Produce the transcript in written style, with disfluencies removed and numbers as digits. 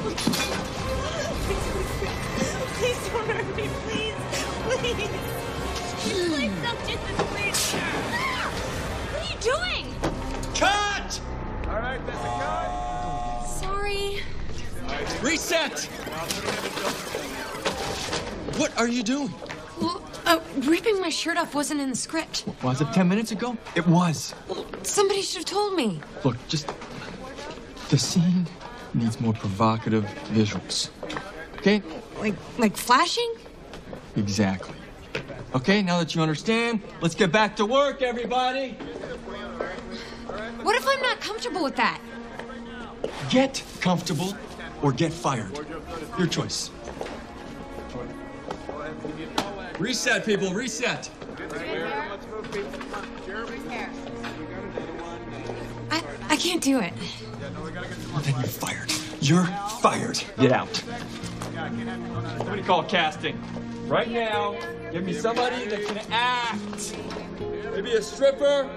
Please don't hurt me, please. Please. Please don't do this, please. What are you doing? Cut! All right, that's a cut. Sorry. Reset! What are you doing? Well, ripping my shirt off wasn't in the script. Was it 10 minutes ago? It was. Well, somebody should have told me. Look, just... The scene needs more provocative visuals. Okay? Like flashing? Exactly. Okay, now that you understand, let's get back to work, everybody! What if I'm not comfortable with that? Get comfortable or get fired. Your choice. Reset, people, reset. I can't do it. Well, then you're fired. You're fired. Get out. Somebody call casting. Right now, give me somebody that can act. Maybe a stripper.